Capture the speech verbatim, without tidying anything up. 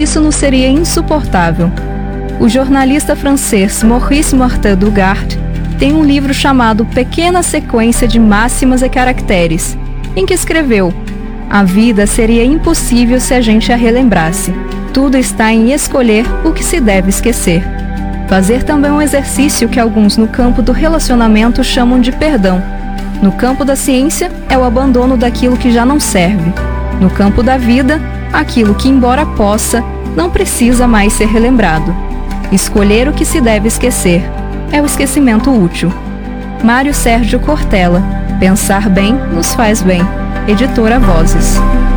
isso nos seria insuportável. O jornalista francês Maurice Martin Dugard tem um livro chamado Pequena Sequência de Máximas e Caracteres, em que escreveu: a vida seria impossível se a gente a relembrasse. Tudo está em escolher o que se deve esquecer. Fazer também um exercício que alguns no campo do relacionamento chamam de perdão. No campo da ciência, é o abandono daquilo que já não serve. No campo da vida, aquilo que, embora possa, não precisa mais ser relembrado. Escolher o que se deve esquecer é o esquecimento útil. Mário Sérgio Cortella. Pensar bem nos faz bem. Editora Vozes.